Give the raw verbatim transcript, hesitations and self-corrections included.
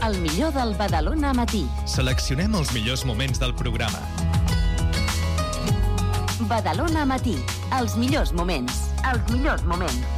el millor del Badalona Matí. Seleccionem els millors moments del programa. Badalona Matí, els millors moments. Els millors moments.